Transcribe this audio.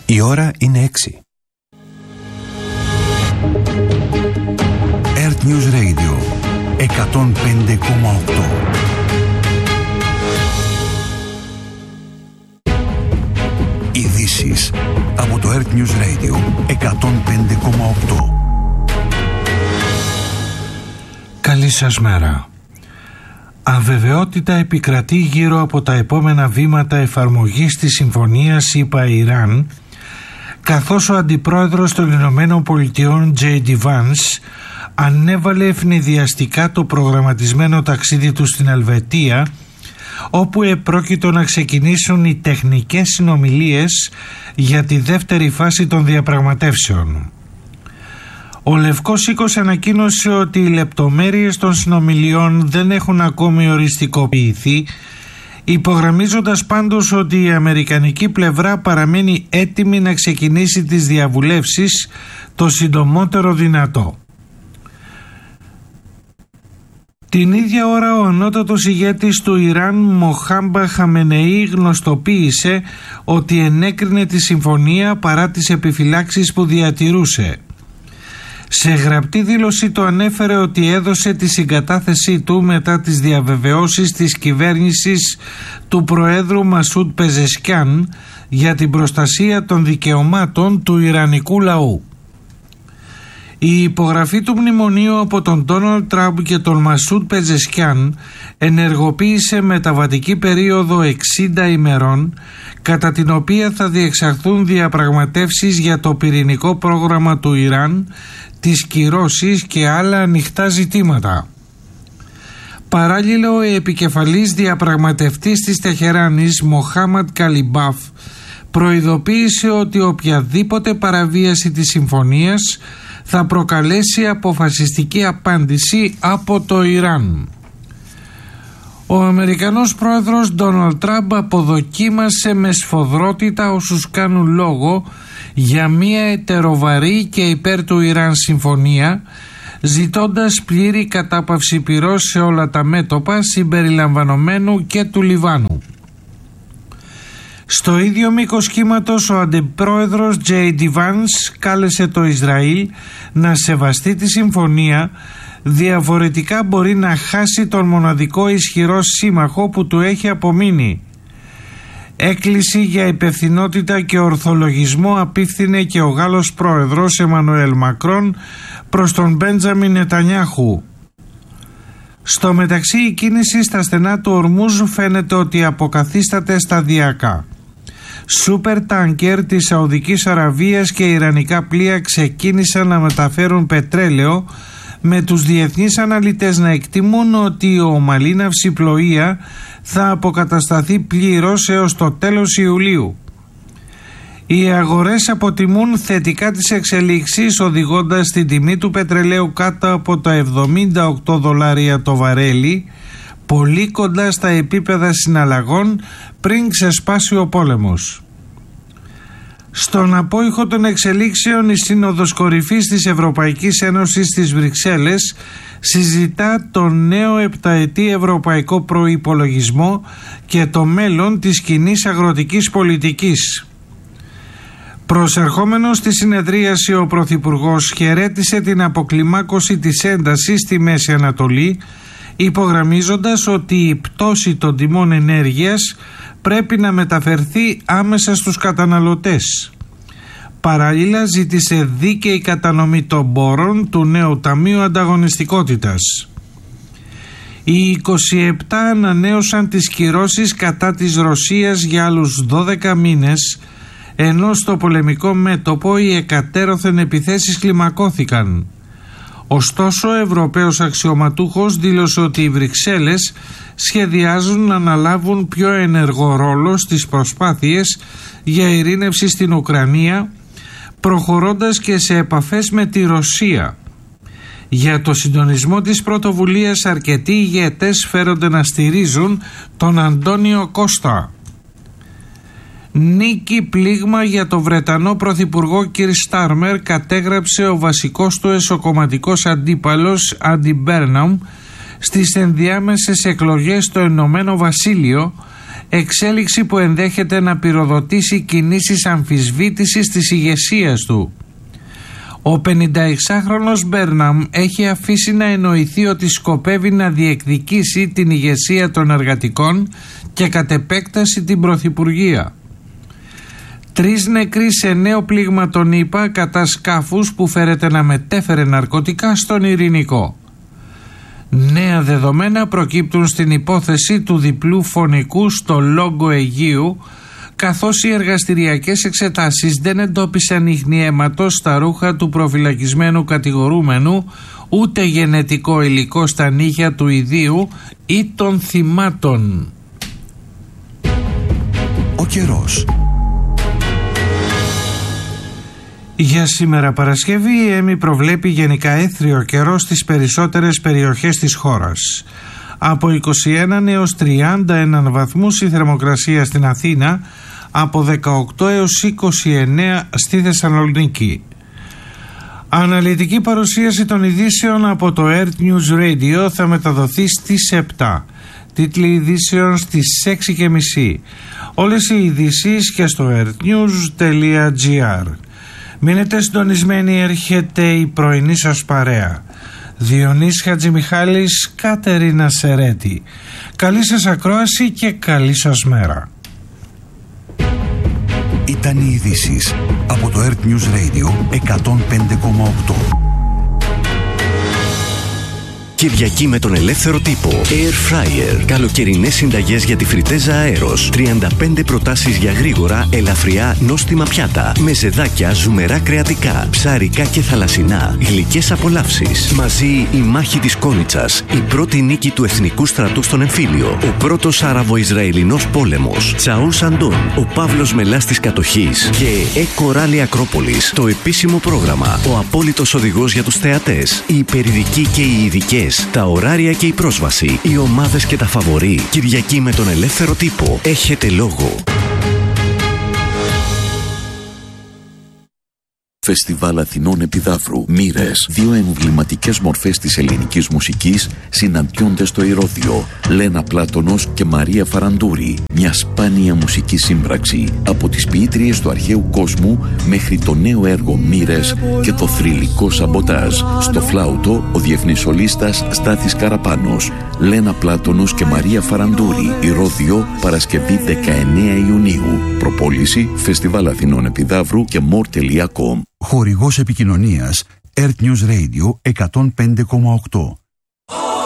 Η ώρα είναι 6. Earth News Radio 105,8. Ειδήσεις από το Earth News Radio 105,8. Καλή σας μέρα. Αβεβαιότητα επικρατεί γύρω από τα επόμενα βήματα εφαρμογής της συμφωνίας ΗΠΑ-Ιράν, καθώς ο αντιπρόεδρος των Ηνωμένων Πολιτειών J.D. Vance ανέβαλε ευνηδιαστικά το προγραμματισμένο ταξίδι του στην Ελβετία, όπου επρόκειτο να ξεκινήσουν οι τεχνικές συνομιλίες για τη δεύτερη φάση των διαπραγματεύσεων. Ο Λευκός Οίκος ανακοίνωσε ότι οι λεπτομέρειες των συνομιλιών δεν έχουν ακόμη οριστικοποιηθεί, υπογραμμίζοντας πάντως ότι η αμερικανική πλευρά παραμένει έτοιμη να ξεκινήσει τις διαβουλεύσεις το συντομότερο δυνατό. Την ίδια ώρα ο ανώτατος ηγέτης του Ιράν Μοχάμπα Χαμενεή γνωστοποίησε ότι ενέκρινε τη συμφωνία παρά τις επιφυλάξεις που διατηρούσε. Σε γραπτή δήλωση το ανέφερε ότι έδωσε τη συγκατάθεσή του μετά τις διαβεβαιώσεις της κυβέρνησης του Προέδρου Μασούντ Πεζεσκιάν για την προστασία των δικαιωμάτων του Ιρανικού λαού. Η υπογραφή του μνημονίου από τον Ντόναλντ Τραμπ και τον Μασούντ Πεζεσκιάν ενεργοποίησε μεταβατική περίοδο 60 ημερών, κατά την οποία θα διεξαχθούν διαπραγματεύσεις για το πυρηνικό πρόγραμμα του Ιράν, τις κυρώσεις και άλλα ανοιχτά ζητήματα. Παράλληλα, ο επικεφαλής διαπραγματευτής της Τεχεράνης, Μοχάμαντ Καλιμπάφ, προειδοποίησε ότι οποιαδήποτε παραβίαση της συμφωνίας θα προκαλέσει αποφασιστική απάντηση από το Ιράν. Ο Αμερικανός πρόεδρος Ντόναλντ Τραμπ αποδοκίμασε με σφοδρότητα όσους κάνουν λόγο για μια ετεροβαρή και υπέρ του Ιράν συμφωνία, ζητώντας πλήρη κατάπαυση πυρός σε όλα τα μέτωπα συμπεριλαμβανομένου και του Λιβάνου. Στο ίδιο μήκος κύματος ο αντιπρόεδρος J.D. Vance κάλεσε το Ισραήλ να σεβαστεί τη συμφωνία, διαφορετικά μπορεί να χάσει τον μοναδικό ισχυρό σύμμαχο που του έχει απομείνει. Έκκληση για υπευθυνότητα και ορθολογισμό απίφθινε και ο Γάλλος πρόεδρος Εμμανουέλ Μακρόν προς τον Μπέντζαμιν Νετανιάχου. Στο μεταξύ η κίνηση στα στενά του Ορμούζ φαίνεται ότι αποκαθίσταται σταδιακά. Σούπερ τάνκερ της Σαουδικής Αραβίας και ιρανικά πλοία ξεκίνησαν να μεταφέρουν πετρέλαιο, με τους διεθνείς αναλυτές να εκτιμούν ότι η ομαλή ναυσιπλοεία θα αποκατασταθεί πλήρως έως το τέλος Ιουλίου. Οι αγορές αποτιμούν θετικά τις εξελίξεις, οδηγώντας την τιμή του πετρελαίου κάτω από τα $78 το βαρέλι, πολύ κοντά στα επίπεδα συναλλαγών πριν ξεσπάσει ο πόλεμος. Στον απόϊχο των εξελίξεων, η Σύνοδος Κορυφής της Ευρωπαϊκής Ένωσης στις Βρυξέλλες συζητά το νέο επταετή ευρωπαϊκό προϋπολογισμό και το μέλλον της κοινής αγροτικής πολιτικής. Προσερχόμενος στη συνεδρίαση, ο Πρωθυπουργός χαιρέτησε την αποκλιμάκωση της έντασης στη Μέση Ανατολή, υπογραμμίζοντας ότι η πτώση των τιμών ενέργειας πρέπει να μεταφερθεί άμεσα στους καταναλωτές. Παράλληλα ζήτησε δίκαιη κατανομή των πόρων του νέου Ταμείου Ανταγωνιστικότητας. Οι 27 ανανέωσαν τις κυρώσεις κατά της Ρωσίας για άλλους 12 μήνες, ενώ στο πολεμικό μέτωπο οι εκατέρωθεν επιθέσεις κλιμακώθηκαν. Ωστόσο, ο Ευρωπαίος αξιωματούχος δήλωσε ότι οι Βρυξέλλες σχεδιάζουν να αναλάβουν πιο ενεργό ρόλο στις προσπάθειες για ειρήνευση στην Ουκρανία, προχωρώντας και σε επαφές με τη Ρωσία. Για το συντονισμό της πρωτοβουλίας αρκετοί ηγέτες φέρονται να στηρίζουν τον Αντώνιο Κώστα. Νίκη πλήγμα για το Βρετανό Πρωθυπουργό Κιρ Στάρμερ, κατέγραψε ο βασικός του εσωκομματικός αντίπαλος Άντι Μπέρναμ στις ενδιάμεσες εκλογές στο Ηνωμένο Βασίλειο, εξέλιξη που ενδέχεται να πυροδοτήσει κινήσεις αμφισβήτησης της ηγεσίας του. Ο 56χρονος Μπέρναμ έχει αφήσει να εννοηθεί ότι σκοπεύει να διεκδικήσει την ηγεσία των εργατικών και κατ' επέκταση την πρωθυπουργία. 3 νεκροί σε νέο πλήγμα των ΗΠΑ κατά σκάφους που φέρεται να μετέφερε ναρκωτικά στον Ειρηνικό. Νέα δεδομένα προκύπτουν στην υπόθεση του διπλού φωνικού στο Λόγκο Αιγαίου, καθώς οι εργαστηριακές εξετάσεις δεν εντόπισαν ίχνη αίματος στα ρούχα του προφυλακισμένου κατηγορούμενου, ούτε γενετικό υλικό στα νύχια του ιδίου ή των θυμάτων. Ο καιρός. Για σήμερα Παρασκευή η ΕΜΗ προβλέπει γενικά έθριο καιρό στις περισσότερες περιοχές της χώρας. Από 21 έως 31 βαθμούς η θερμοκρασία στην Αθήνα, από 18 έως 29 στη Θεσσαλονίκη. Αναλυτική παρουσίαση των ειδήσεων από το Earth News Radio θα μεταδοθεί στις 7. Τίτλοι ειδήσεων στις 6.30. Όλες οι ειδήσεις και στο earthnews.gr. Μείνετε συντονισμένοι, έρχεται η πρωινή σας παρέα. Διονύς Χατζημιχάλης, Κατερίνα Σερέτη. Καλή σας ακρόαση και καλή σας μέρα. Ήταν οι ειδήσεις από το Earth News Radio 105,8. Κυριακή με τον ελεύθερο τύπο. Air Fryer. Καλοκαιρινές συνταγές για τη φριτέζα αέρος. 35 προτάσεις για γρήγορα, ελαφριά, νόστιμα πιάτα. Με ζεδάκια, ζουμερά κρεατικά, ψαρικά και θαλασσινά. Γλυκές απολαύσεις. Μαζί η μάχη της Κόνιτσας. Η πρώτη νίκη του εθνικού στρατού στον εμφύλιο. Ο πρώτος Άραβο-Ισραηλινός πόλεμος. Τσαού Σαντών. Ο Παύλος Μελάς της κατοχής. Και Κοράλη Ακρόπολης. Το επίσημο πρόγραμμα. Ο απόλυτος οδηγός για τους θεατές. Οι υπερειδικοί και οι ειδικές. Τα ωράρια και η πρόσβαση, οι ομάδες και τα φαβορί. Κυριακή με τον ελεύθερο τύπο. Έχετε λόγο. Φεστιβάλ Αθηνών Επιδαύρου. Μοίρες. 2 εμβληματικές μορφές της ελληνικής μουσικής συναντιόνται στο Ηρώδειο. Λένα Πλάτωνος και Μαρία Φαραντούρη. Μια σπάνια μουσική σύμπραξη από τις ποιήτριες του αρχαίου κόσμου μέχρι το νέο έργο Μοίρες και το θρυλικό Σαμποτάζ. Στο φλάουτο ο διεθνής σολίστας Στάθης Καραπάνος. Λένα Πλάτωνος και Μαρία Φαραντούρη. Ηρώδειο, Παρασκευή 19 Ιουνίου. Προπόληση Φεστιβάλ Αθηνών Επιδαύρου και more.com. Χορηγός επικοινωνίας Earth News Radio 105,8.